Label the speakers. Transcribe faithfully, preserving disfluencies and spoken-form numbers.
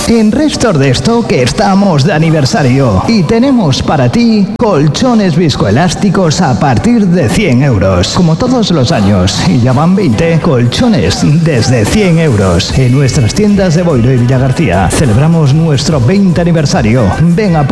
Speaker 1: En Restor de Stock estamos de aniversario y tenemos para ti colchones viscoelásticos a partir de cien euros. Como todos los años, y ya van veinte, colchones desde cien euros. En nuestras tiendas de Boiro y Villagarcía celebramos nuestro veinte aniversario. Ven a